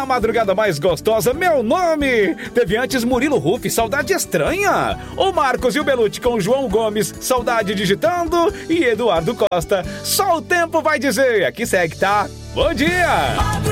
Na madrugada mais gostosa, meu nome. Teve antes Murilo Ruff, Saudade Estranha. O Marcos e o Belucci com João Gomes, Saudade Digitando. E Eduardo Costa, Só o Tempo Vai Dizer. Aqui segue, tá? Bom dia!